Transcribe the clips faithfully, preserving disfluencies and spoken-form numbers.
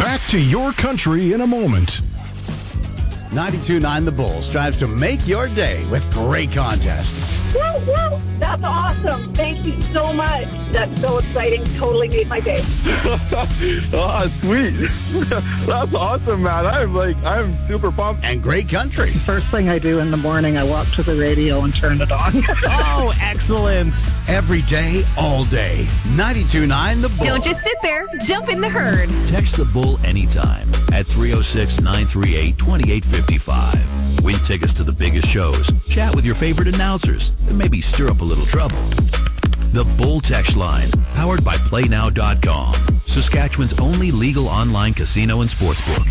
Back to your country in a moment. ninety-two point nine The Bull strives to make your day with great contests. Woo, woo. That's awesome. Thank you so much. That's so exciting. Totally made my day. Oh, sweet. That's awesome, man. I'm like, I'm super pumped. And great country. First thing I do in the morning, I walk to the radio and turn it on. Oh, excellent. Every day, all day. ninety-two point nine The Bull. Don't just sit there. Jump in the herd. Text The Bull anytime at three oh six, nine three eight, two eight five five. Win tickets to the biggest shows, chat with your favorite announcers, and maybe stir up a little trouble. The Bull text line, powered by play now dot com, Saskatchewan's only legal online casino and sportsbook.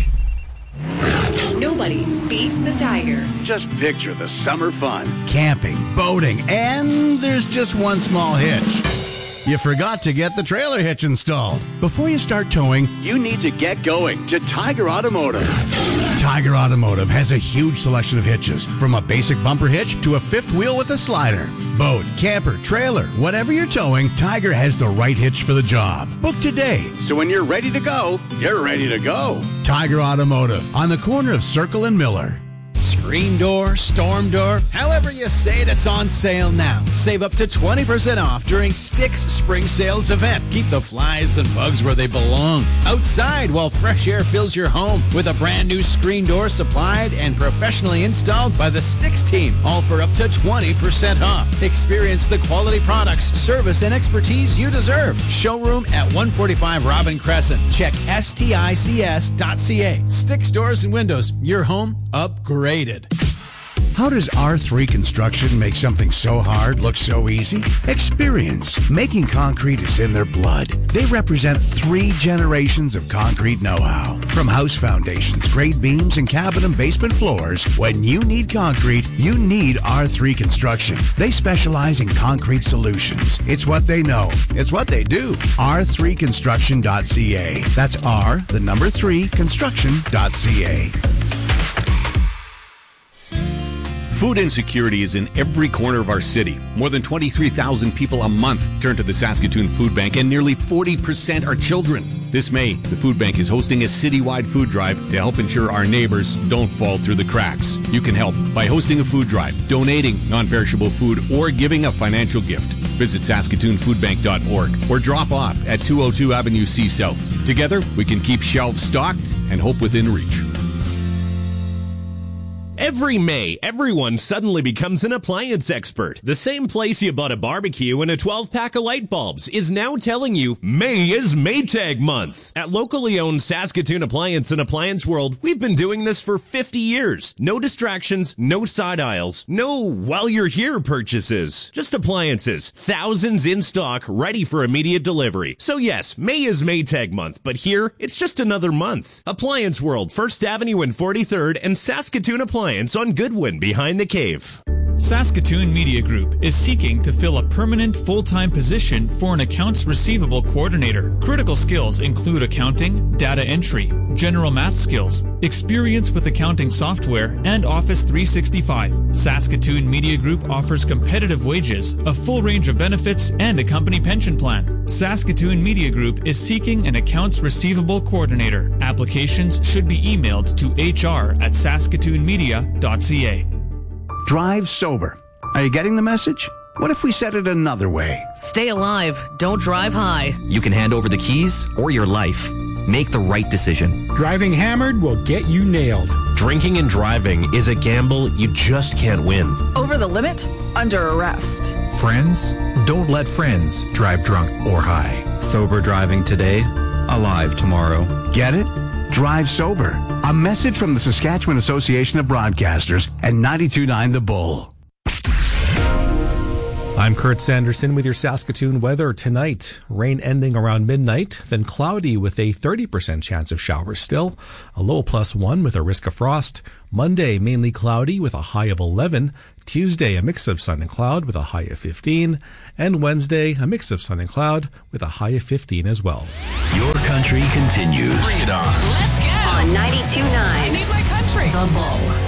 Nobody beats the Tiger. Just picture the summer fun, camping, boating, and there's just one small hitch. You forgot to get the trailer hitch installed. Before you start towing, you need to get going to Tiger Automotive. Tiger Automotive has a huge selection of hitches, from a basic bumper hitch to a fifth wheel with a slider. Boat, camper, trailer, whatever you're towing, Tiger has the right hitch for the job. Book today, so when you're ready to go, you're ready to go. Tiger Automotive, on the corner of Circle and Miller. Screen door, storm door, however you say it, it's on sale now. Save up to twenty percent off during Sticks Spring Sales event. Keep the flies and bugs where they belong. Outside while fresh air fills your home with a brand new screen door supplied and professionally installed by the Sticks team. All for up to twenty percent off. Experience the quality products, service, and expertise you deserve. Showroom at one forty-five Robin Crescent. Check stics dot c a. Sticks Doors and Windows. Your home upgraded. How does R three Construction make something so hard look so easy? Experience. Making concrete is in their blood. They represent three generations of concrete know-how. From house foundations, grade beams, and cabin and basement floors, when you need concrete, you need R three Construction. They specialize in concrete solutions. It's what they know. It's what they do. R three construction dot c a. That's R, the number three, construction dot c a. Food insecurity is in every corner of our city. More than twenty-three thousand people a month turn to the Saskatoon Food Bank, and nearly forty percent are children. This May, the Food Bank is hosting a citywide food drive to help ensure our neighbors don't fall through the cracks. You can help by hosting a food drive, donating non-perishable food, or giving a financial gift. Visit saskatoon food bank dot org or drop off at two oh two Avenue C South. Together, we can keep shelves stocked and hope within reach. Every May, everyone suddenly becomes an appliance expert. The same place you bought a barbecue and a twelve-pack of light bulbs is now telling you May is Maytag month. At locally owned Saskatoon Appliance and Appliance World, we've been doing this for fifty years. No distractions, no side aisles, no while you're here purchases. Just appliances, thousands in stock, ready for immediate delivery. So yes, May is Maytag month, but here, it's just another month. Appliance World, First Avenue and forty-third, and Saskatoon Appliance on Goodwin behind the cave. Saskatoon Media Group is seeking to fill a permanent full-time position for an accounts receivable coordinator. Critical skills include accounting, data entry, general math skills, experience with accounting software, and Office three sixty-five. Saskatoon Media Group offers competitive wages, a full range of benefits, and a company pension plan. Saskatoon Media Group is seeking an accounts receivable coordinator. Applications should be emailed to h r at saskatoon media dot c a. Drive sober. Are you getting the message? What if we said it another way? Stay alive. Don't drive high. You can hand over the keys or your life. Make the right decision. Driving hammered will get you nailed. Drinking and driving is a gamble you just can't win. Over the limit? Under arrest. Friends? Don't let friends drive drunk or high. Sober driving today, alive tomorrow. Get it? Drive sober. A message from the Saskatchewan Association of Broadcasters and ninety-two point nine The Bull. I'm Kurt Sanderson with your Saskatoon weather tonight. Rain ending around midnight, then cloudy with a thirty percent chance of showers still. A low plus one with a risk of frost. Monday, mainly cloudy with a high of eleven. Tuesday, a mix of sun and cloud with a high of fifteen. And Wednesday, a mix of sun and cloud with a high of fifteen as well. Your country continues. Bring it on. Let's go. On ninety-two point nine. I need my country. The Bull.